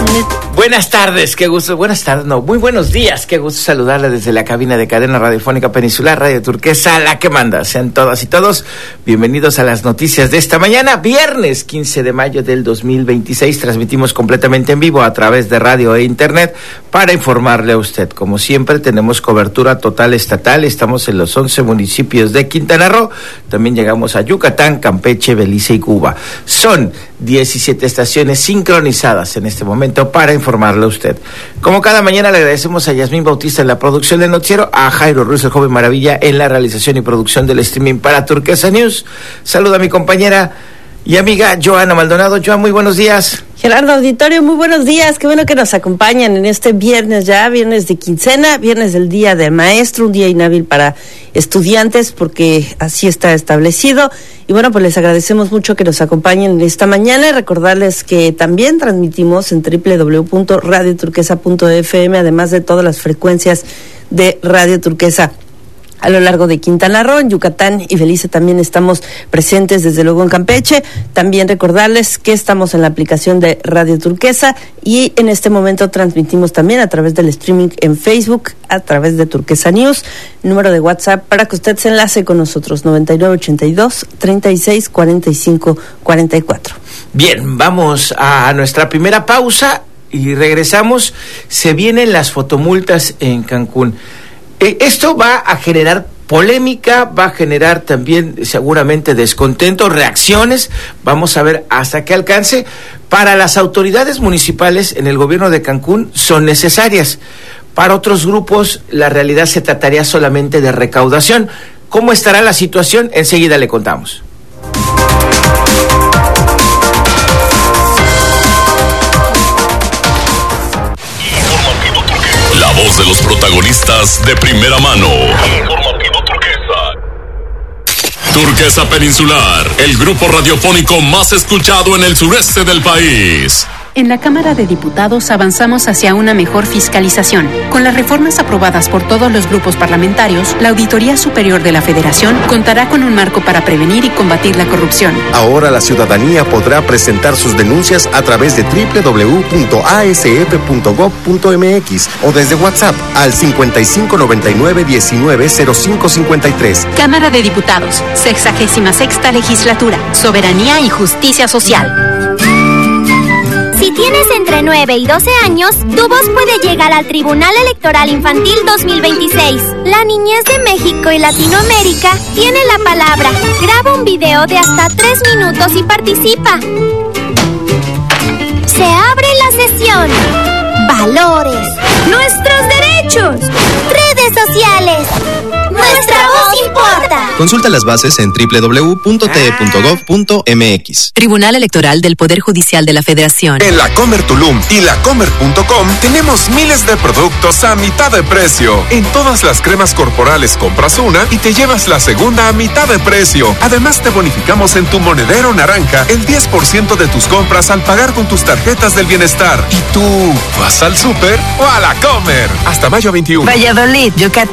Buenas tardes, qué gusto, muy buenos días, qué gusto saludarle desde la cabina de Cadena Radiofónica Peninsular, Radio Turquesa, la que manda. Sean todas y todos bienvenidos a las noticias de esta mañana, viernes 15 de mayo del 2026, transmitimos completamente en vivo a través de radio e internet para informarle a usted. Como siempre, tenemos cobertura total estatal, estamos en los 11 municipios de Quintana Roo, también llegamos a Yucatán, Campeche, Belice y Cuba. Son 17 estaciones sincronizadas en este momento para informarle a usted. Como cada mañana, le agradecemos a Yasmín Bautista en la producción del noticiero, a Jairo Ruiz, el joven maravilla, en la realización y producción del streaming para Turquesa News. Saludo a mi compañera y amiga Joana Maldonado. Joan, muy buenos días. Gerardo Auditorio, muy buenos días, qué bueno que nos acompañan en este viernes ya, viernes de quincena, viernes del Día del Maestro, un día inhábil para estudiantes porque así está establecido. Y bueno, pues les agradecemos mucho que nos acompañen esta mañana y recordarles que también transmitimos en www.radioturquesa.fm, además de todas las frecuencias de Radio Turquesa a lo largo de Quintana Roo, en Yucatán y Belice también estamos presentes, desde luego en Campeche. También recordarles que estamos en la aplicación de Radio Turquesa y en este momento transmitimos también a través del streaming en Facebook, a través de Turquesa News, número de WhatsApp para que usted se enlace con nosotros, 9982-3645-44. Bien, vamos a nuestra primera pausa y regresamos. Se vienen las fotomultas en Cancún. Esto va a generar polémica, va a generar también seguramente descontento, reacciones. Vamos a ver hasta qué alcance. Para las autoridades municipales en el gobierno de Cancún son necesarias. Para otros grupos la realidad se trataría solamente de recaudación. ¿Cómo estará la situación? Enseguida le contamos. La voz de los protagonistas de primera mano. Informativo Turquesa. Turquesa Peninsular, el grupo radiofónico más escuchado en el sureste del país. En la Cámara de Diputados avanzamos hacia una mejor fiscalización. Con las reformas aprobadas por todos los grupos parlamentarios, la Auditoría Superior de la Federación contará con un marco para prevenir y combatir la corrupción. Ahora la ciudadanía podrá presentar sus denuncias a través de www.asf.gov.mx o desde WhatsApp al 5599-190553. Cámara de Diputados, 66ª Legislatura, Soberanía y Justicia Social. Si tienes entre 9 y 12 años, tu voz puede llegar al Tribunal Electoral Infantil 2026. La niñez de México y Latinoamérica tiene la palabra. Graba un video de hasta 3 minutos y participa. Se abre la sesión. Valores. Nuestros derechos. Redes sociales. Nuestra voz importa. Consulta las bases en www.te.gov.mx. Tribunal Electoral del Poder Judicial de la Federación. En la Comer Tulum y lacomer.com tenemos miles de productos a mitad de precio. En todas las cremas corporales compras una y te llevas la segunda a mitad de precio. Además te bonificamos en tu monedero naranja el 10% de tus compras al pagar con tus tarjetas del bienestar. ¿Y tú vas al súper o a la Comer? Hasta mayo 21. Valladolid, Yucatán.